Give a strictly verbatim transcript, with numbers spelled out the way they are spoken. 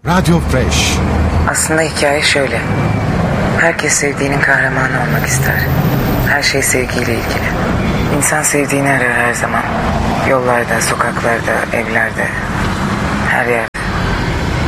Radyo Fresh. Aslında hikaye şöyle. Herkes sevdiğinin kahramanı olmak ister. Her şey sevgiyle ilgili. İnsan sevdiğini arar her zaman. Yollarda, sokaklarda, evlerde, her yerde.